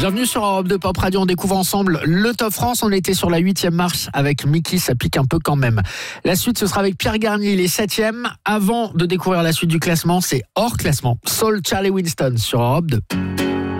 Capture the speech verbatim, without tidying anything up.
Bienvenue sur Europe deux Pop Radio, on découvre ensemble le Top France. On était sur la huitième marche avec Mickey, ça pique un peu quand même. La suite, ce sera avec Pierre Garnier, il est septième. Avant de découvrir la suite du classement, c'est hors classement. Soul Charlie Winston sur Europe deux.